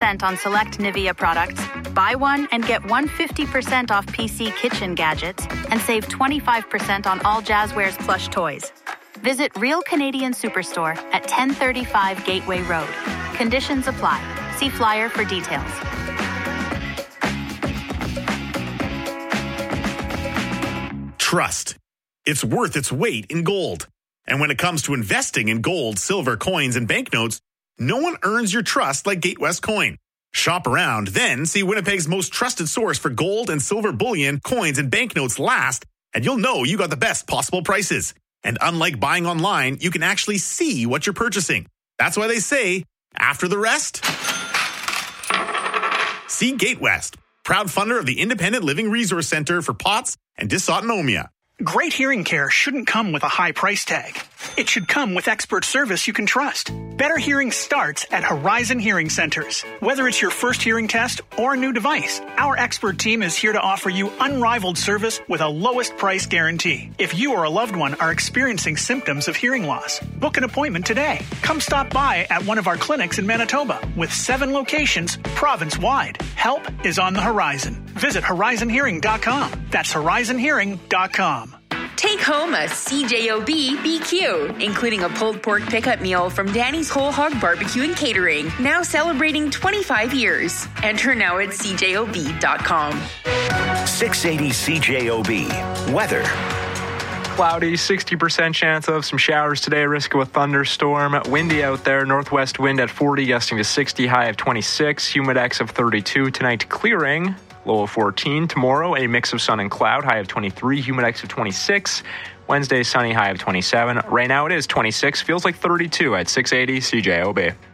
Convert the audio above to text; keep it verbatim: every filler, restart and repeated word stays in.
percent on select Nivea products, buy one and get one hundred fifty percent off P C kitchen gadgets, and save twenty-five percent on all Jazzwares plush toys. Visit Real Canadian Superstore at ten thirty-five Gateway Road. Conditions apply. See flyer for details. Trust. It's worth its weight in gold. And when it comes to investing in gold, silver, coins, and banknotes, no one earns your trust like Gatewest Coin. Shop around, then see Winnipeg's most trusted source for gold and silver bullion, coins, and banknotes last, and you'll know you got the best possible prices. And unlike buying online, you can actually see what you're purchasing. That's why they say, after the rest, see Gatewest, proud funder of the Independent Living Resource Center for P O T S and Dysautonomia. Great hearing care shouldn't come with a high price tag. It should come with expert service you can trust. Better hearing starts at Horizon Hearing Centers. Whether it's your first hearing test or a new device, our expert team is here to offer you unrivaled service with a lowest price guarantee. If you or a loved one are experiencing symptoms of hearing loss, book an appointment today. Come stop by at one of our clinics in Manitoba with seven locations province-wide. Help is on the horizon. Visit horizon hearing dot com. That's horizon hearing dot com. Take home a C J O B B Q, including a pulled pork pickup meal from Danny's Whole Hog Barbecue and Catering, now celebrating twenty-five years. Enter now at C J O B dot com. six eighty C J O B. Weather. Cloudy, sixty percent chance of some showers today, risk of a thunderstorm. Windy out there, northwest wind at forty, gusting to sixty, high of twenty-six, humidex of thirty-two. Tonight, clearing. Low of fourteen. Tomorrow, a mix of sun and cloud, high of twenty-three, humidex of twenty-six. Wednesday, sunny, high of twenty-seven. Right now it is twenty-six, feels like thirty-two at six eighty C J O B.